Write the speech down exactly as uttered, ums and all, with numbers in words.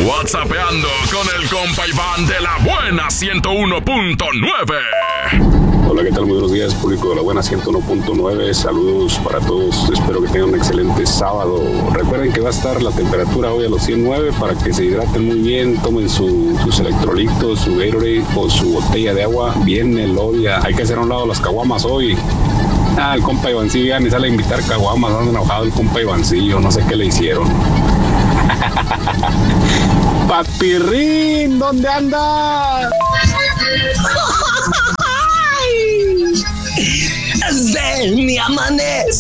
WhatsAppeando con el compa Iván de la buena ciento uno punto nueve. Hola, ¿qué tal? Muy buenos días, público de la buena ciento uno punto nueve. Saludos para todos. Espero que tengan un excelente sábado. Recuerden que va a estar la temperatura hoy a los ciento nueve para que se hidraten muy bien. Tomen su, sus electrolitos, su Gatorade o su botella de agua bien melodia. Hay que hacer a un lado las caguamas hoy. Ah, el compa Ivancillo ya ni sale a invitar caguamas. Anda enojado el compa Ivancillo. No sé qué le hicieron. Papirrín, ¿dónde andas? ¡Ven, mi amanece!